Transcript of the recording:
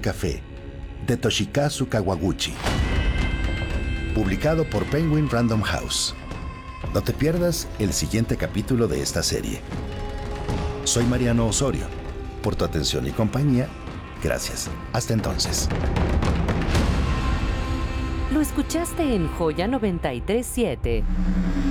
café, de Toshikazu Kawaguchi. Publicado por Penguin Random House. No te pierdas el siguiente capítulo de esta serie. Soy Mariano Osorio. Por tu atención y compañía, gracias. Hasta entonces. Lo escuchaste en Joya 93.7.